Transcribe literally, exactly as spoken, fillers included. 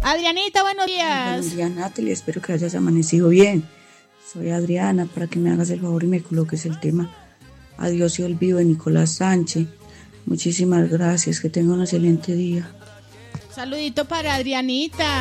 Adrianita, buenos días. Buenos días, Natalie, espero que hayas amanecido bien. Soy Adriana, para que me hagas el favor y me coloques el tema Adiós y olvido de Nicolás Sánchez. Muchísimas gracias, que tenga un excelente día. Saludito para Adrianita.